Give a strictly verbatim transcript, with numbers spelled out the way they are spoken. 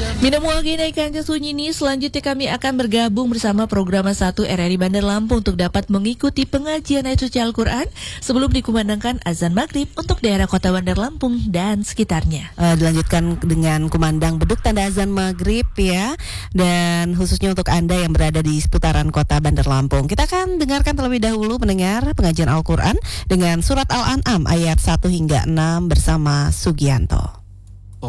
Minamuagi Kanca Sunyini, selanjutnya kami akan bergabung bersama program satu R R I Bandar Lampung untuk dapat mengikuti pengajian ayat suci Al-Quran sebelum dikumandangkan azan maghrib untuk daerah kota Bandar Lampung dan sekitarnya. Uh, dilanjutkan dengan kumandang beduk tanda azan maghrib ya, dan khususnya untuk Anda yang berada di seputaran kota Bandar Lampung. Kita akan dengarkan terlebih dahulu mendengar pengajian Al-Quran dengan surat Al-An'am ayat satu hingga enam bersama Sugianto.